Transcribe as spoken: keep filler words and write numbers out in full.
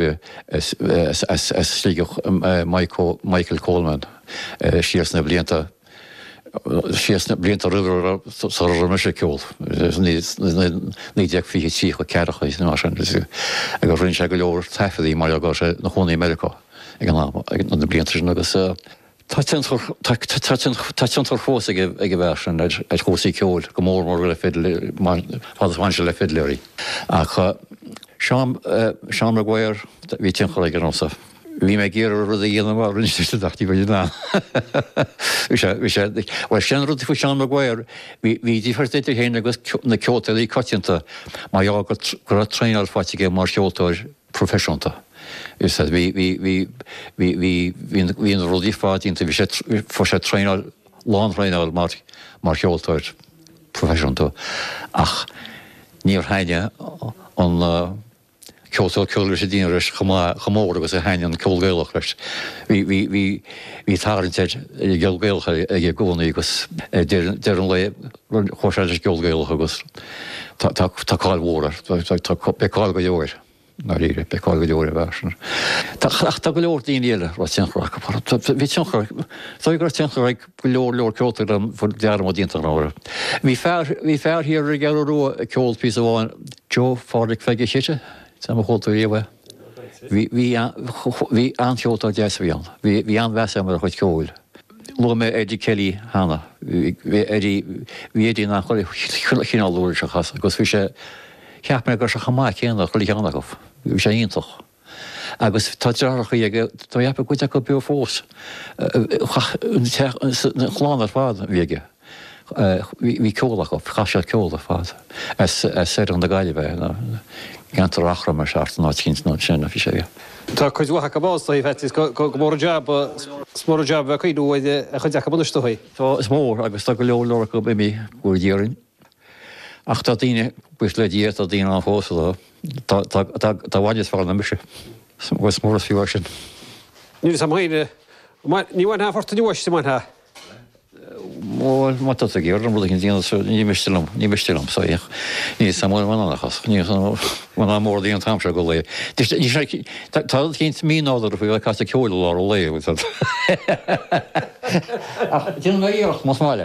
be slíige Michael Coleman sios na blianta sios na blianta river sa me sé ceol. Ní deag fi tí go cecha is ná sin a go rinn se go leor tafaí mar go se na chonaí America ag an na blianta agus Táin tar fós ag bhesin ag chósaí ceol go mór mór le fidal fádas le fidléirí. Ach Seán Maguire bhí tin chola an osa. Bhí me géar rud a dhéanamh rinneiste dachtí go ná. Bhil sin rud fu Seán Maguire, hí ddífartéidir héana agus na ceoltaí coitianta má go gur tréinál fáitige mar ceoltóir professionanta. Is dat wie wie wie wie wie wie wie een rol die vaart in te we zet voor zijn trainer land trainer maar maar heel thuis professional ach niet heine on Kyoto College dieners gema gemoord was een heine kolgelig wie wie wie wie het zegt gelgel je gewoon ik was der der le hoorschels gelgel was tak tak tak al woorden tak tak bekal gejoer na ríre be cáil go leor bhesin. Tá chreachta go leor daoine ra teanchraach. Bhí teanchraach, tá gur teanchraach go leor leor ceoltar an fu dearm a dínta nára. Bhí fear hir a gear ró a ceol pí a bháin Joe fádig feige chiite, tá a chóiltar réomh. Bhí antheoltar deas bhí an. Bhí an bheasa mar a chuid ceol. Lu mé Eddie Kelly hána. Bhí Eddie nach chuir chinál lúir se chas, agus bhí sé ceap me gur se chamáid chéanana chu líanana goh. Bhí sé iontoch. Agus tá dearcha ige tá dheappa goide go beú fós. Chláán ar fád bhíige. Bhí ceolach go, chaise ceol ar fád. sé an na gaiile bheith gantar achra mar seart ná cínt ná sinna bhí sé. Tá chuid wacha básta í fetis go mór jab smór jab a chuidú a chuid deacha buisteí. Tá is mór agus tá go leor leir go be mí bhfuil díorin. Ach tá daine buis le díir a daine an fósa tá bhaide fá na mise was mór fiú sin. Ní sam haine ní bhain háfarta dúis sem ha. Mór má a ggéir an bud cin ní mistilm ní mistilm sa ní sam manachchas ní man mór díon tamse go le. Tá cinint mí áidir fuú cai ceúil lá le. Dí éocht má máile.